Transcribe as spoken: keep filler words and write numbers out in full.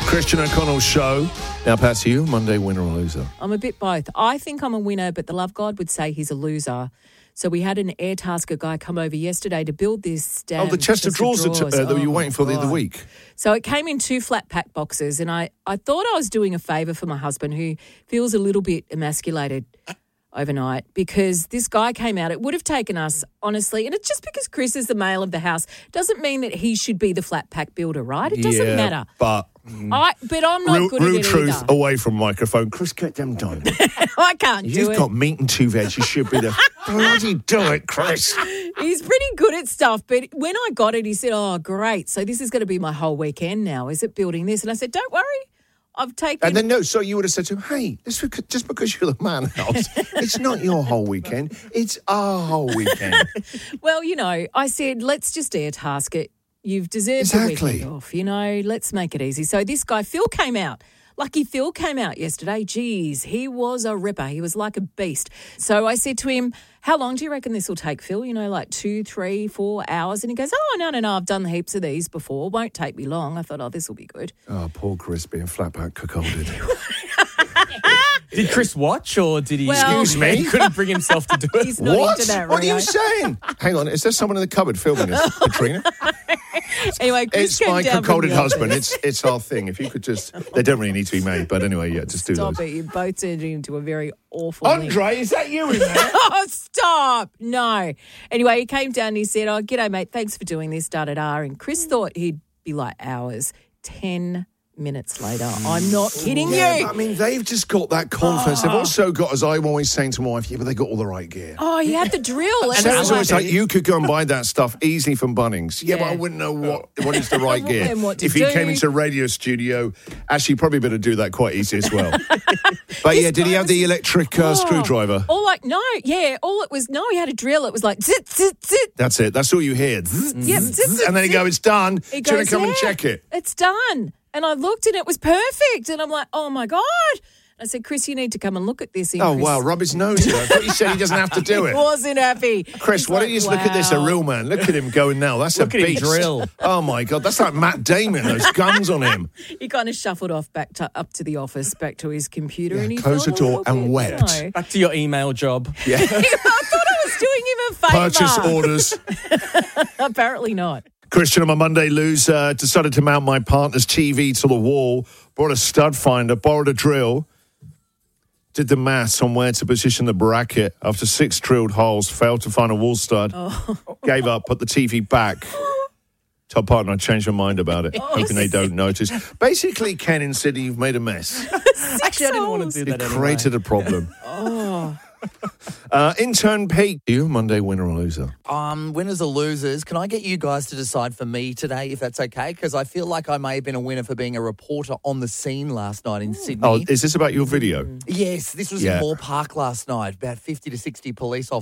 Christian O'Connell Show. Now, Patsy, you Monday winner or loser? I'm a bit both. I think I'm a winner, but the love god would say he's a loser. So we had an Airtasker guy come over yesterday to build this damn Oh, the chest of drawers, that, uh, that oh, you were waiting for the other week. So it came in two flat pack boxes, and I, I thought I was doing a favour for my husband, who feels a little bit emasculated overnight, because this guy came out. It would have taken us, honestly, and it's just because Chris is the male of the house doesn't mean that he should be the flat pack builder, right? It doesn't yeah, matter. But I, but I'm not real, good real at it truth either. away from microphone. Chris, get them done. I can't do You've it. got meat and two veg. You should be the bloody do it, Chris. He's pretty good at stuff, but when I got it, he said, oh, great. So this is going to be my whole weekend now, is it, building this? And I said, don't worry. I've taken... And then, no, so you would have said to him, hey, this, just because you're the man house, it's not your whole weekend. It's our whole weekend. Well, you know, I said, let's just air task it. You've deserved Exactly. the weekend off, you know, let's make it easy. So this guy, Phil, came out. Lucky Phil came out yesterday. Geez, he was a ripper. He was like a beast. So I said to him, how long do you reckon this will take, Phil? You know, like two, three, four hours? And he goes, oh, no, no, no, I've done heaps of these before. Won't take me long. I thought, oh, this will be good. Oh, poor Chris being flat back cuckolded. Did Chris watch, or did he? Well- Excuse me? He couldn't bring himself to do it. He's not What? into that, What are you Rio. saying? Hang on, is there someone in the cupboard filming us, Katrina? Anyway, Chris It's came my down from cuckolded the husband. office. It's it's our thing. If you could just, they don't really need to be made, but anyway, yeah, just do Stop those. it. You both turned into a very awful link. Andre, is that you in there? Oh, stop. No. Anyway, he came down and he said, oh, g'day, mate. Thanks for doing this, da-da-da. And Chris thought he'd be like hours. Ten minutes later. I'm not kidding Yeah, you. but, I mean, they've just got that confidence. They've also got, as I'm always saying to my wife, yeah, but they got all the right gear. Oh, he had the drill. And Sarah's it's always like, like, you could go and buy that stuff easily from Bunnings. Yeah, but Yeah. I wouldn't know what, what is the right gear. And what to If you do. came into a radio studio, actually, you probably better do that quite easy as well. But yeah, did he have the electric uh, oh, screwdriver? All like, no, yeah, all it was, no, he had a drill. It was like, zit, zit, zit. That's it. That's all you hear. Yep, zit, zit, And then you zit. go, it's done. He Do you want goes, to come and "Yeah, check it? It's done. And I looked and it was perfect. And I'm like, oh, my God. I said, Chris, you need to come and look at this. And Oh, Chris, wow, rub his nose in. I thought you said he doesn't have to do He it. wasn't happy. Chris, He's why like, don't you just look at this, a wow. real man? Look at him going now. That's Look a at him beast. drill. Oh, my God. That's like Matt Damon, those guns on him. He kind of shuffled off back to up to the office, back to his computer, Yeah, and he close felt the a door little and bit, wept. you know. Back to your email job. Yeah. I thought I was doing him a favour. Purchase orders. Apparently not. Christian, on my Monday lose, uh, decided to mount my partner's T V to the wall, brought a stud finder, borrowed a drill, did the maths on where to position the bracket. After six drilled holes, failed to find a wall stud, Oh. gave up, put the T V back. Top partner, I changed my mind about it, Oh, hoping they don't notice. Basically, Ken in Sydney, you've made a mess. Actually, I didn't want to do It that anyway. created a problem. Oh. Uh, intern Pete, you Monday winner or loser? Um, winners or losers, can I get you guys to decide for me today, if that's okay? Because I feel like I may have been a winner for being a reporter on the scene last night in Sydney. Oh, is this about your video? Yes, this was Yeah. in Moore Park last night. About fifty to sixty police officers